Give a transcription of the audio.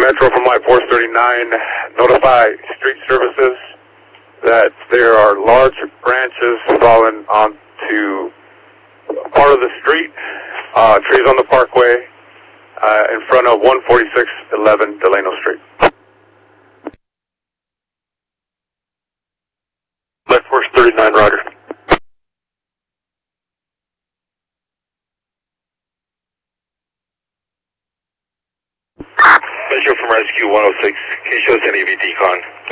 Metro from Light Force 39, notify street services that there are large branches falling onto part of the street, trees on the parkway, in front of 14611 Delano Street. Light Force 39, roger. Metro from Rescue 106, can you show us any of your decon?